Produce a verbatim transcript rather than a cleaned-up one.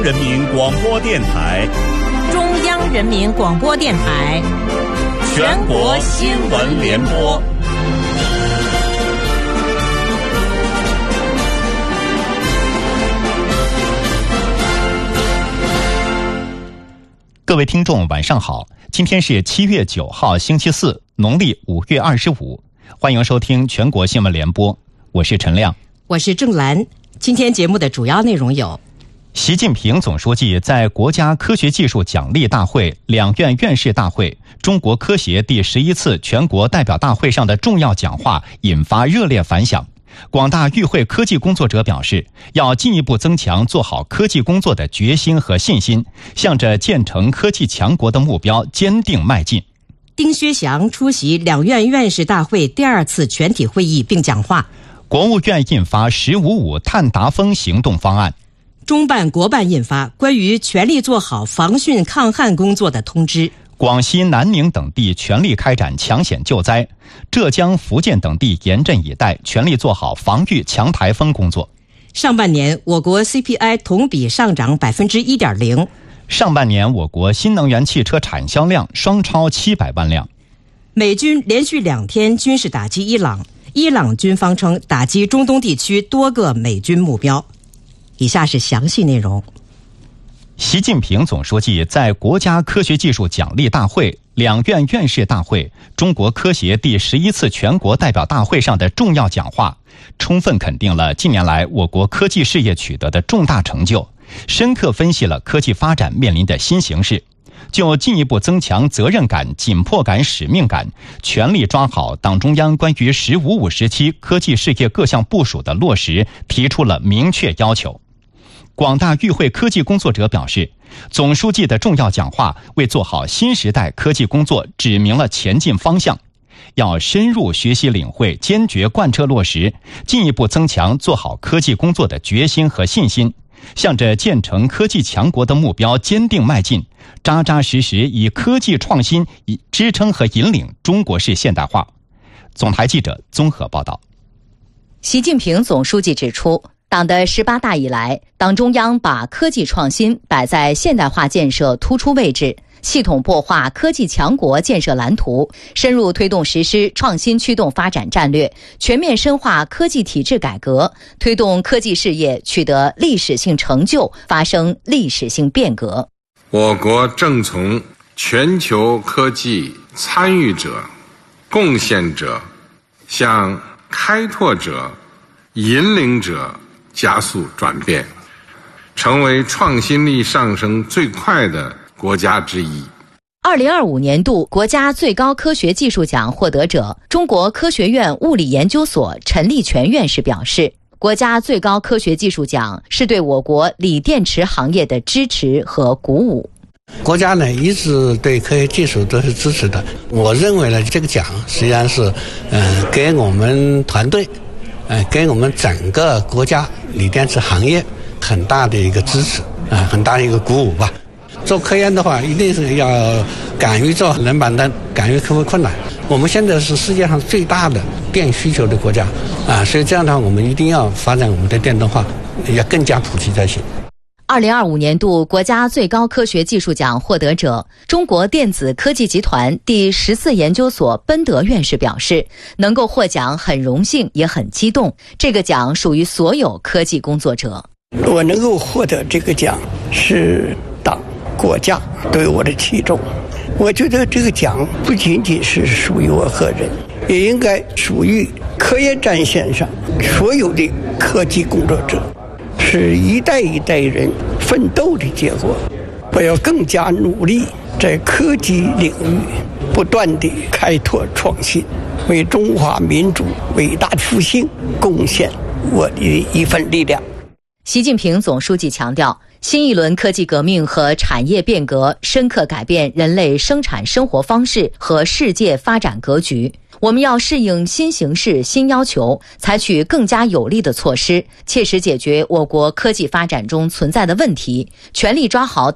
人民广播电台、 中央人民广播电台、 全国新闻联播。 各位听众晚上好，今天是七月九号星期四，农历五月二十五，欢迎收听全国新闻联播，我是陈亮， 我是郑兰。今天节目的主要内容有： 习近平总书记在国家科学技术奖励大会、两院院士大会、中国科协第十一次全国代表大会上的重要讲话引发热烈反响。广大与会科技工作者表示，要进一步增强做好科技工作的决心和信心，向着建成科技强国的目标坚定迈进。 丁薛祥出席两院院士大会第二次全体会议并讲话。 国务院印发“十五五”碳达峰行动方案。 中办国办印发关于全力做好防汛抗旱工作的通知。 广西南宁等地全力开展抢险救灾，浙江、福建等地严阵以待，全力做好防御强台风工作。 上半年，我国 C P I 同比上涨 百分之一点零。 上半年，我国新能源汽车产销量双超七百万辆。 美军连续两天军事打击伊朗，伊朗军方称打击中东地区多个美军目标。以下是详细内容。 习近平总书记在国家科学技术奖励大会、两院院士大会、中国科协第十一次全国代表大会上的重要讲话，充分肯定了近年来我国科技事业取得的重大成就，深刻分析了科技发展面临的新形势，就进一步增强责任感、紧迫感、使命感，全力抓好党中央关于“十五五”时期科技事业各项部署的落实提出了明确要求。广大与会科技工作者表示，总书记的重要讲话为做好新时代科技工作指明了前进方向，要深入学习领会，坚决贯彻落实，进一步增强做好科技工作的决心和信心，向着建成科技强国的目标坚定迈进，扎扎实实以科技创新以支撑和引领中国式现代化。总台记者综合报道。 习近平总书记指出，党的十八大以来，党中央把科技创新摆在现代化建设突出位置，系统擘画科技强国建设蓝图，深入推动实施创新驱动发展战略，全面深化科技体制改革，推动科技事业取得历史性成就，发生历史性变革。 我国正从全球科技参与者、贡献者向开拓者、引领者加速转变，成为创新力上升最快的国家之一。 二零二五年度国家最高科学技术奖获得者、中国科学院物理研究所陈立全院士表示，国家最高科学技术奖是对我国锂电池行业的支持和鼓舞。 国家呢一直对科学技术都是支持的，我认为呢这个奖实际上是呃给我们团队呃给我们整个国家锂电池行业很大的一个支持啊、呃，很大的一个鼓舞吧。做科研的话，一定是要敢于做冷板凳，敢于克服困难。我们现在是世界上最大的电需求的国家啊，所以这样的话，我们一定要发展我们的电动化，要更加普及才行。 二零二五年度国家最高科学技术奖获得者、中国电子科技集团第十四研究所奔德院士表示，能够获奖很荣幸也很激动，这个奖属于所有科技工作者。 我能够获得这个奖是党国家对我的器重，我觉得这个奖不仅仅是属于我个人，也应该属于科研战线上所有的科技工作者，是一代一代人奋斗的结果。我要更加努力，在科技领域不断地开拓创新，为中华民族伟大复兴贡献我的一份力量。 习近平总书记强调，新一轮科技革命和产业变革深刻改变人类生产生活方式和世界发展格局。我们要适应新形势、新要求，采取更加有力的措施，切实解决我国科技发展中存在的问题，全力抓好